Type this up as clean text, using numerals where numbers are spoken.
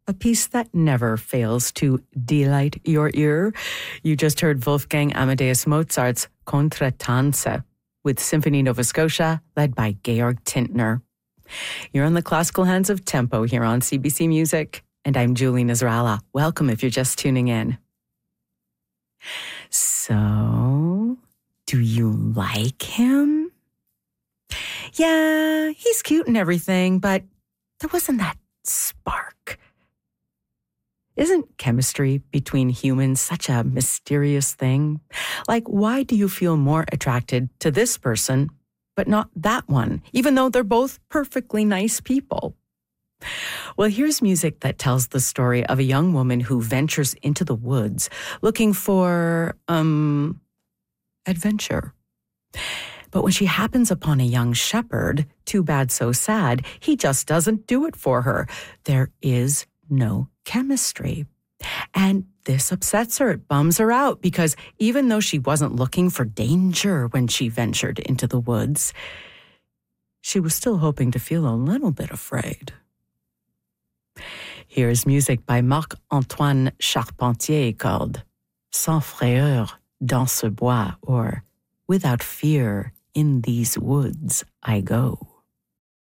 a piece that never fails to delight your ear. You just heard Wolfgang Amadeus Mozart's Contratanze with Symphony Nova Scotia, led by Georg Tintner. You're on the classical hands of tempo here on CBC Music, and I'm Julie Nasrallah. Welcome if you're just tuning in. So, do you like him? Yeah, he's cute and everything, but there wasn't that spark. Isn't chemistry between humans such a mysterious thing? Like, why do you feel more attracted to this person, but not that one, even though they're both perfectly nice people? Well, here's music that tells the story of a young woman who ventures into the woods looking for, adventure. But when she happens upon a young shepherd, too bad, so sad, he just doesn't do it for her. There is no chemistry. And this upsets her. It bums her out because even though she wasn't looking for danger when she ventured into the woods, she was still hoping to feel a little bit afraid. Here's music by Marc-Antoine Charpentier called Sans frayeur dans ce bois, or Without Fear in These Woods I Go.